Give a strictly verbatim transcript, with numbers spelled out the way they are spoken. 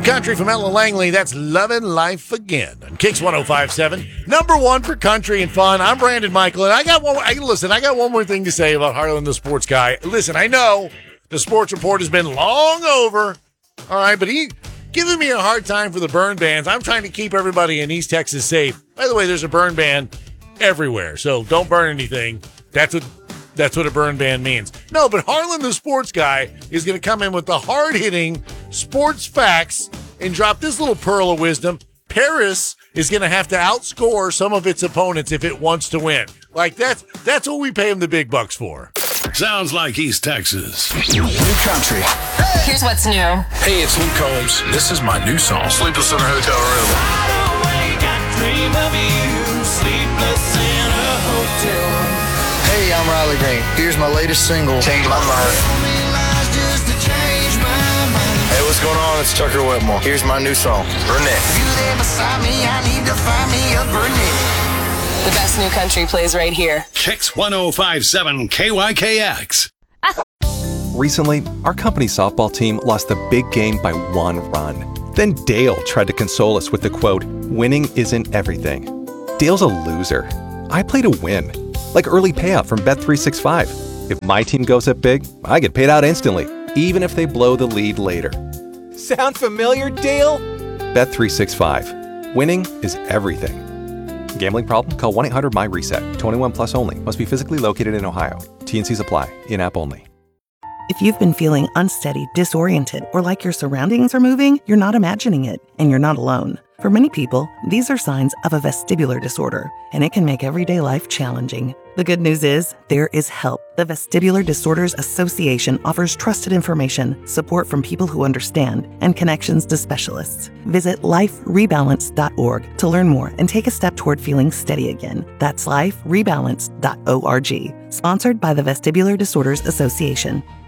country from Ella Langley. That's Lovin' Life Again on Kicks one oh five point seven. Number one for country and fun. I'm Brandon Michael, and I got one more, I, listen, I got one more thing to say about Harlan the Sports Guy. Listen, I know the sports report has been long over, all right, but he giving me a hard time for the burn bans. I'm trying to keep everybody in East Texas safe. By the way, there's a burn ban everywhere, so don't burn anything. That's what that's what a burn ban means. No, but Harlan the Sports Guy is going to come in with the hard-hitting sports facts and drop this little pearl of wisdom. Paris is going to have to outscore some of its opponents if it wants to win. Like, that's that's what we pay him the big bucks for. Sounds like East Texas. New country. Here's what's new. Hey, it's Luke Combs. This is my new song, Sleepless in a Hotel Room. Hey, I'm Riley Green. Here's my latest single, Change My Mind. Hey, what's going on? It's Tucker Whitmore. Here's my new song, Burnett. The best new country plays right here. Kicks one oh five point seven K Y K X. Recently, our company's softball team lost the big game by one run. Then Dale tried to console us with the quote, "Winning isn't everything." Dale's a loser. I play to win. Like early payout from Bet three sixty-five. If my team goes up big, I get paid out instantly, even if they blow the lead later. Sound familiar, Dale? Bet three sixty-five. Winning is everything. Gambling problem? Call one eight hundred M Y reset. twenty-one plus only. Must be physically located in Ohio. T and Cs apply. In-app only. If you've been feeling unsteady, disoriented, or like your surroundings are moving, you're not imagining it, and you're not alone. For many people, these are signs of a vestibular disorder, and it can make everyday life challenging. The good news is, there is help. The Vestibular Disorders Association offers trusted information, support from people who understand, and connections to specialists. Visit life rebalance dot org to learn more and take a step toward feeling steady again. That's life rebalance dot org. Sponsored by the Vestibular Disorders Association.